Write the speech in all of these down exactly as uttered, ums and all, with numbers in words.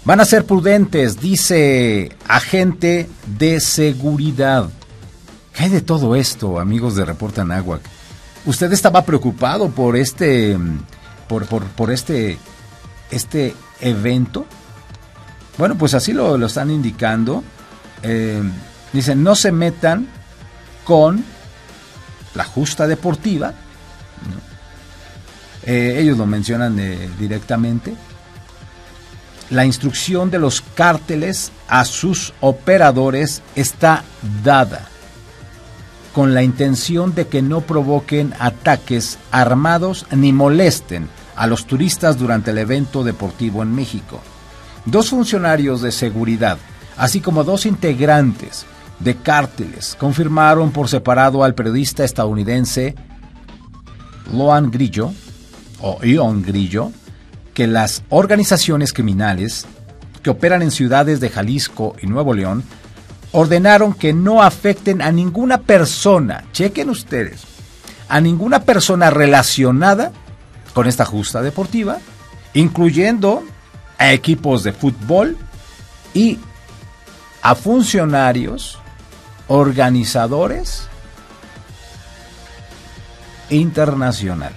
Van a ser prudentes, dice agente de seguridad. ¿Qué hay de todo esto, amigos de Reporte Anáhuac? ¿Usted estaba preocupado por este, por, por, por este, este evento? Bueno, pues así lo, lo están indicando. Eh, dicen, no se metan con la justa deportiva. ¿No? Eh, ellos lo mencionan eh, directamente. La instrucción de los cárteles a sus operadores está dada, con la intención de que no provoquen ataques armados ni molesten a los turistas durante el evento deportivo en México. Dos funcionarios de seguridad, así como dos integrantes de cárteles, confirmaron por separado al periodista estadounidense Loan Grillo, o Ion Grillo, que las organizaciones criminales que operan en ciudades de Jalisco y Nuevo León ordenaron que no afecten a ninguna persona, chequen ustedes, a ninguna persona relacionada con esta justa deportiva, incluyendo a equipos de fútbol y a funcionarios, organizadores internacional.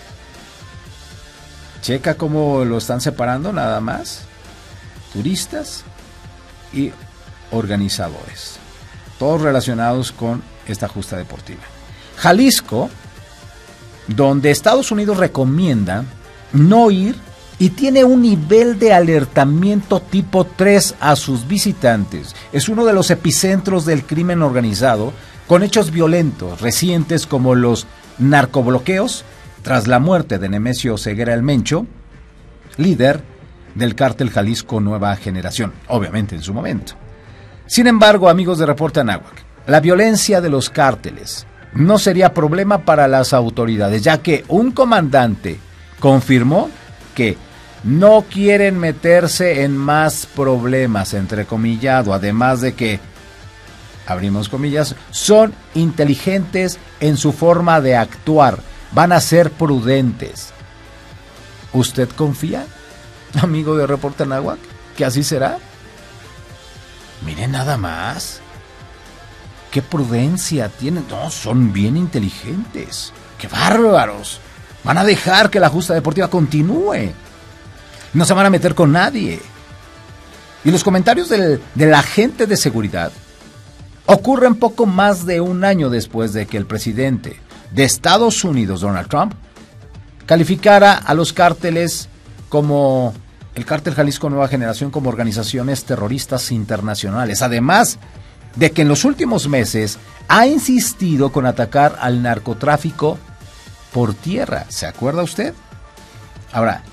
Checa cómo lo están separando nada más. Turistas y organizadores. Todos relacionados con esta justa deportiva. Jalisco, donde Estados Unidos recomienda no ir y tiene un nivel de alertamiento tipo tres a sus visitantes. Es uno de los epicentros del crimen organizado, con hechos violentos recientes como los narcobloqueos, tras la muerte de Nemesio Ceguera el Mencho, líder del cártel Jalisco Nueva Generación, obviamente en su momento. Sin embargo, amigos de Reporte Anáhuac, la violencia de los cárteles no sería problema para las autoridades, ya que un comandante confirmó que no quieren meterse en más problemas, entrecomillado, además de que, abrimos comillas, son inteligentes en su forma de actuar, van a ser prudentes. ¿Usted confía, amigo de Reporte Anáhuac, que así será? Miren nada más. ¡Qué prudencia tienen! No, son bien inteligentes. ¡Qué bárbaros! Van a dejar que la justa deportiva continúe. No se van a meter con nadie. Y los comentarios del, del agente de seguridad ocurren poco más de un año después de que el presidente de Estados Unidos, Donald Trump, calificara a los cárteles como el cártel Jalisco Nueva Generación como organizaciones terroristas internacionales. Además de que en los últimos meses ha insistido con atacar al narcotráfico por tierra. ¿Se acuerda usted? Ahora,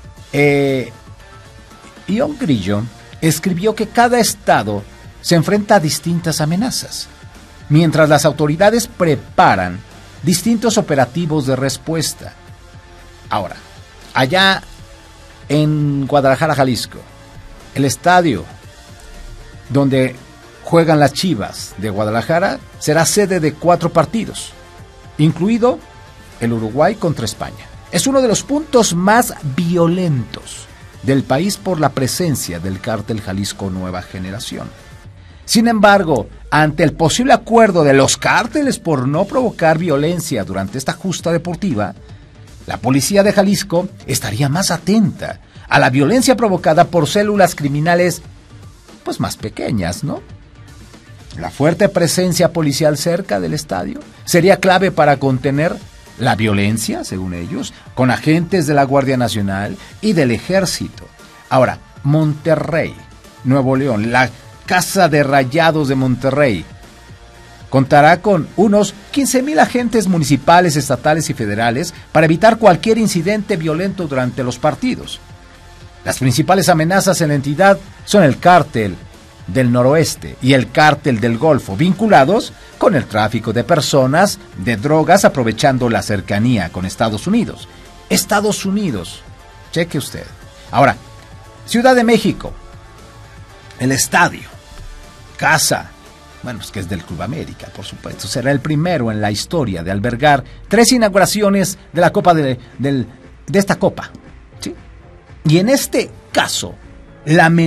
eh, Ion Grillo escribió que cada estado se enfrenta a distintas amenazas, mientras las autoridades preparan distintos operativos de respuesta. Ahora, allá en Guadalajara, Jalisco, el estadio donde juegan las Chivas de Guadalajara será sede de cuatro partidos, incluido el Uruguay contra España. Es uno de los puntos más violentos del país por la presencia del cártel Jalisco Nueva Generación. Sin embargo, ante el posible acuerdo de los cárteles por no provocar violencia durante esta justa deportiva, la policía de Jalisco estaría más atenta a la violencia provocada por células criminales, pues más pequeñas, ¿no? La fuerte presencia policial cerca del estadio sería clave para contener la violencia, según ellos, con agentes de la Guardia Nacional y del Ejército. Ahora, Monterrey, Nuevo León, la Casa de Rayados de Monterrey, contará con unos quince mil agentes municipales, estatales y federales para evitar cualquier incidente violento durante los partidos. Las principales amenazas en la entidad son el cártel del Noroeste y el cártel del Golfo, vinculados con el tráfico de personas, de drogas, aprovechando la cercanía con Estados Unidos. Estados Unidos, cheque usted. Ahora, Ciudad de México, el estadio, casa, bueno, es que es del Club América, por supuesto, será el primero en la historia de albergar tres inauguraciones de la Copa de, de, de esta Copa, ¿sí? Y en este caso, la